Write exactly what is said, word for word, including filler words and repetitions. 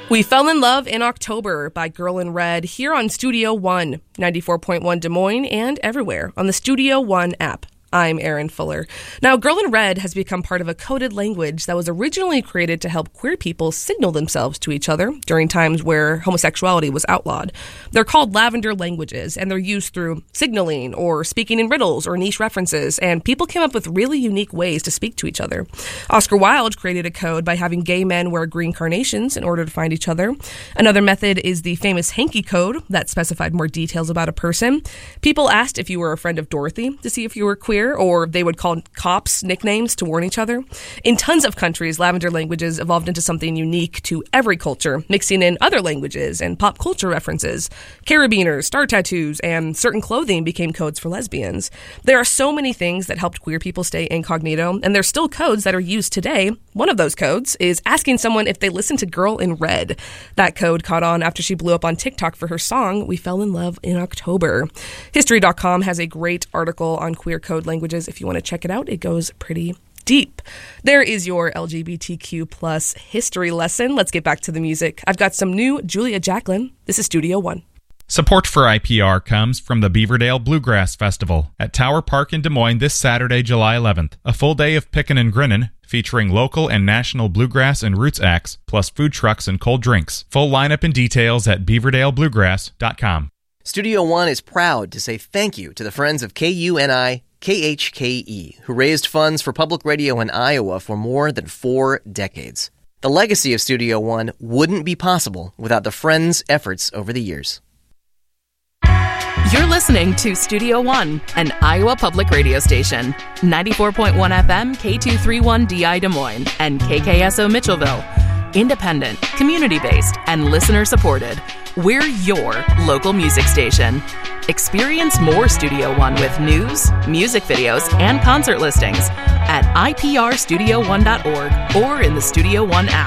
We fell in love in October by Girl in Red here on Studio One, ninety-four point one Des Moines, and everywhere on the Studio One app. I'm Erin Fuller. Now, Girl in Red has become part of a coded language that was originally created to help queer people signal themselves to each other during times where homosexuality was outlawed. They're called lavender languages, and they're used through signaling or speaking in riddles or niche references, and people came up with really unique ways to speak to each other. Oscar Wilde created a code by having gay men wear green carnations in order to find each other. Another method is the famous hanky code that specified more details about a person. People asked if you were a friend of Dorothy to see if you were queer, or they would call cops nicknames to warn each other. In tons of countries, lavender languages evolved into something unique to every culture, mixing in other languages and pop culture references. Carabiners, star tattoos, and certain clothing became codes for lesbians. There are so many things that helped queer people stay incognito, and there's still codes that are used today. One of those codes is asking someone if they listen to Girl in Red. That code caught on after she blew up on TikTok for her song, We Fell in Love in October. History dot com has a great article on queer code languages. If you want to check it out, it goes pretty deep. There is your L G B T Q plus history lesson. Let's get back to the music. I've got some new Julia Jacklin. This is Studio One. Support for I P R comes from the Beaverdale Bluegrass Festival at Tower Park in Des Moines this Saturday, July eleventh. A full day of pickin' and grinnin', featuring local and national bluegrass and roots acts, plus food trucks and cold drinks. Full lineup and details at beaverdale bluegrass dot com. Studio One is proud to say thank you to the friends of K U N I K H K E, who raised funds for public radio in Iowa for more than four decades. The legacy of Studio One wouldn't be possible without the friends' efforts over the years. You're listening to Studio One, an Iowa public radio station, ninety-four point one F M, K two thirty-one D I Des Moines, and K K S O Mitchellville. Independent, community-based, and listener-supported. We're your local music station. Experience more Studio One with news, music videos, and concert listings at I P R studio one dot org or in the Studio One app.